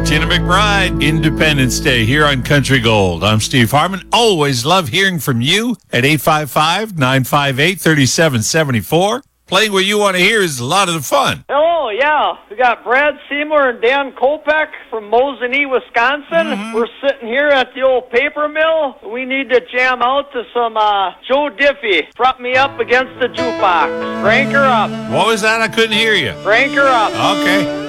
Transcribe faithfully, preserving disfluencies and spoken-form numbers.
Tina McBride, Independence Day here on Country Gold. I'm Steve Harmon. Always love hearing from you at eight five five, nine five eight, three seven seven four. Playing what you want to hear is a lot of the fun. Hello, yeah. We got Brad Seymour and Dan Kopek from Mosinee, Wisconsin. Mm-hmm. We're sitting here at the old paper mill. We need to jam out to some uh, Joe Diffie. Prop me up against the jukebox. Crank her up. What was that? I couldn't hear you. Crank her up. Okay.